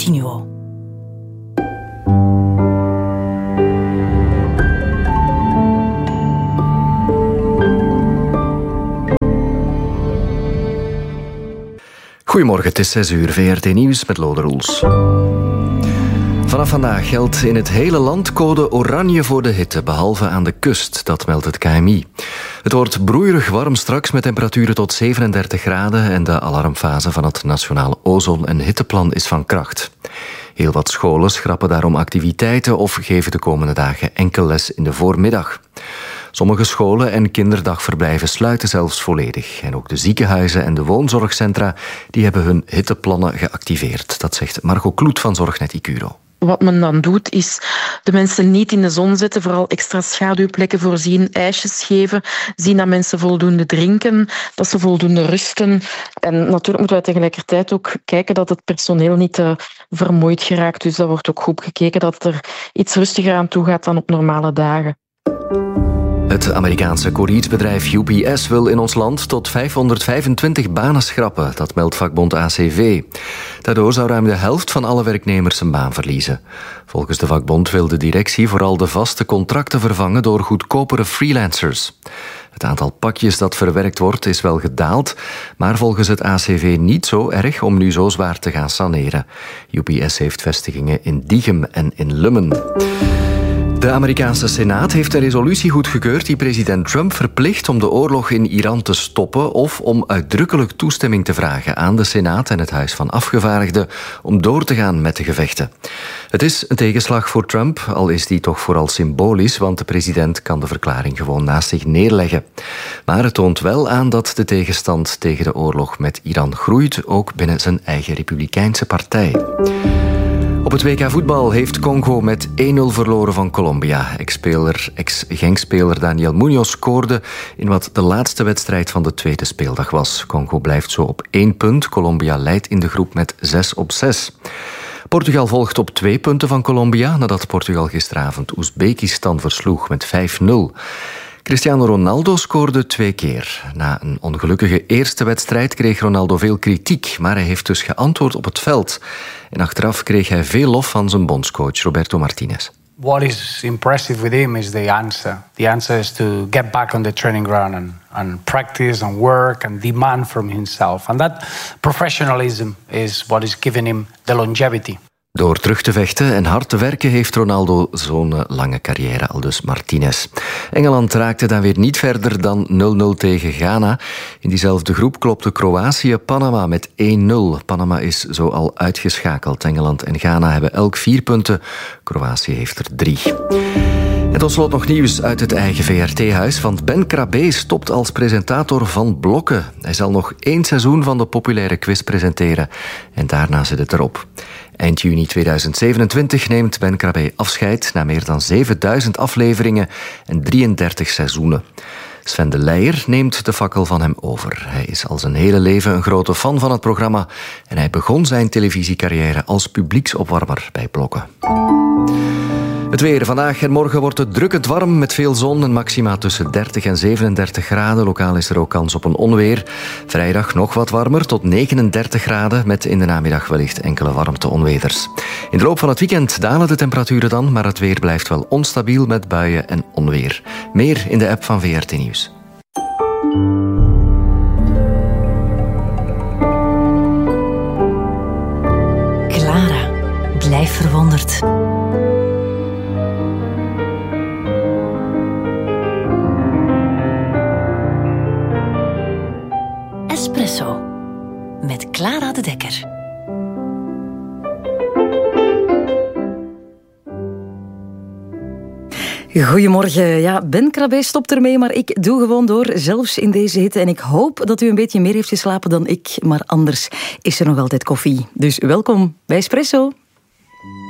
Continuo. Goedemorgen, het is 6 uur, VRT Nieuws met Lode Roels. Vanaf vandaag geldt in het hele land code oranje voor de hitte, behalve aan de kust, dat meldt het KMI. Het wordt broeierig warm straks met temperaturen tot 37 graden en de alarmfase van het Nationale Ozon- en Hitteplan is van kracht. Heel wat scholen schrappen daarom activiteiten of geven de komende dagen enkel les in de voormiddag. Sommige scholen en kinderdagverblijven sluiten zelfs volledig. En ook de ziekenhuizen en de woonzorgcentra die hebben hun hitteplannen geactiveerd. Dat zegt Margot Kloet van Zorgnet Icuro. Wat men dan doet, is de mensen niet in de zon zetten, vooral extra schaduwplekken voorzien, ijsjes geven, zien dat mensen voldoende drinken, dat ze voldoende rusten. En natuurlijk moeten wij tegelijkertijd ook kijken dat het personeel niet vermoeid geraakt. Dus dat wordt ook goed gekeken dat het er iets rustiger aan toe gaat dan op normale dagen. Het Amerikaanse koeriersbedrijf UPS wil in ons land tot 525 banen schrappen, dat meldt vakbond ACV. Daardoor zou ruim de helft van alle werknemers zijn baan verliezen. Volgens de vakbond wil de directie vooral de vaste contracten vervangen door goedkopere freelancers. Het aantal pakjes dat verwerkt wordt is wel gedaald, maar volgens het ACV niet zo erg om nu zo zwaar te gaan saneren. UPS heeft vestigingen in Diegem en in Lummen. De Amerikaanse Senaat heeft een resolutie goedgekeurd die president Trump verplicht om de oorlog in Iran te stoppen of om uitdrukkelijk toestemming te vragen aan de Senaat en het Huis van Afgevaardigden om door te gaan met de gevechten. Het is een tegenslag voor Trump, al is die toch vooral symbolisch, want de president kan de verklaring gewoon naast zich neerleggen. Maar het toont wel aan dat de tegenstand tegen de oorlog met Iran groeit, ook binnen zijn eigen Republikeinse partij. Op het WK voetbal heeft Congo met 1-0 verloren van Colombia. Ex-Genk-speler Daniel Munoz scoorde in wat de laatste wedstrijd van de tweede speeldag was. Congo blijft zo op 1 punt. Colombia leidt in de groep met 6-6. Portugal volgt op 2 punten van Colombia, nadat Portugal gisteravond Oezbekistan versloeg met 5-0. Cristiano Ronaldo scoorde 2 keer. Na een ongelukkige eerste wedstrijd kreeg Ronaldo veel kritiek, maar hij heeft dus geantwoord op het veld. En achteraf kreeg hij veel lof van zijn bondscoach Roberto Martinez. What is impressive with him is the answer. The answer is to get back on the training ground and practice and work and demand from himself. And that professionalism is what is giving him the longevity. Door terug te vechten en hard te werken heeft Ronaldo zo'n lange carrière, aldus Martinez. Engeland raakte dan weer niet verder dan 0-0 tegen Ghana. In diezelfde groep klopte Kroatië Panama met 1-0. Panama is zo al uitgeschakeld. Engeland en Ghana hebben elk 4 punten. Kroatië heeft er 3. En tot slot nog nieuws uit het eigen VRT-huis, want Ben Krabbe stopt als presentator van Blokken. Hij zal nog 1 seizoen van de populaire quiz presenteren en daarna zit het erop. Eind juni 2027 neemt Ben Krabbe afscheid na meer dan 7000 afleveringen en 33 seizoenen. Sven de Leijer neemt de fakkel van hem over. Hij is al zijn hele leven een grote fan van het programma en hij begon zijn televisiecarrière als publieksopwarmer bij Blokken. Het weer. Vandaag en morgen wordt het drukkend warm met veel zon en maxima tussen 30 en 37 graden. Lokaal is er ook kans op een onweer. Vrijdag nog wat warmer, tot 39 graden, met in de namiddag wellicht enkele warmte-onweders. In de loop van het weekend dalen de temperaturen dan, maar het weer blijft wel onstabiel met buien en onweer. Meer in de app van VRT Nieuws. Clara, blijf verwonderd. Espresso met Clara de Dekker. Goedemorgen. Ja, Ben Krabbe stopt ermee, maar ik doe gewoon door, zelfs in deze hitte. En ik hoop dat u een beetje meer heeft geslapen dan ik, maar anders is er nog altijd koffie. Dus welkom bij Espresso.